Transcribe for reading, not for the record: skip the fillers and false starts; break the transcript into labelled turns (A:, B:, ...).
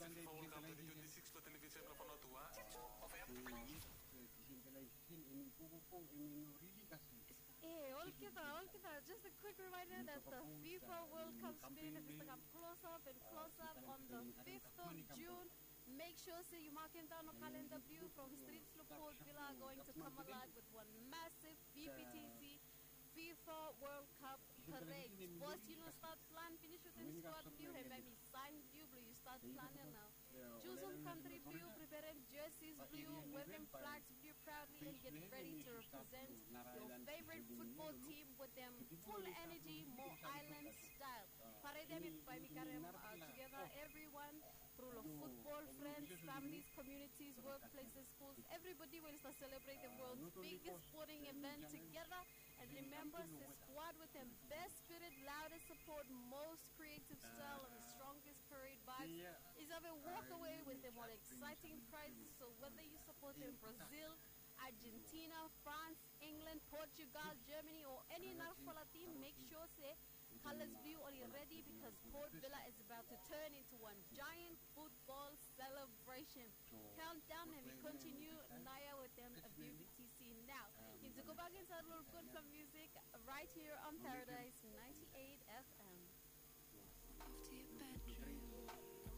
A: FIFA World Cup 2026 lo televisão na pano tua.
B: All kita. Just a quick reminder that the FIFA World Cup Spain is coming close up on the 5th of June. Make sure you mark him down on calendar view from Streets to Port Villa going to come alive with one massive VPTC FIFA World Cup parade. Boss, start plan, finish with the squad view, hey, maybe sign view, blue, you start planning now. Choose some country blue, preparing jerseys blue, waving flags blue proudly, and get ready to represent your favorite football team with them full energy, more island style. Parade them by together, everyone, through the football, friends, families, communities, workplaces, schools, everybody will start celebrating the world's biggest sporting event together. And remember, the squad with the best spirit, loudest support, most creative style, and the strongest parade vibes is of a walk away with the more exciting prizes. So whether you support in Brazil, Argentina, France, England, Portugal, Germany, or any other team, make sure colors blue already because Port Villa is about to turn into one giant football celebration. Countdown and we continue Naya with them at BBTC now. To go back inside a little good some music right here on Paradise 98 FM.
C: Off to your bedroom.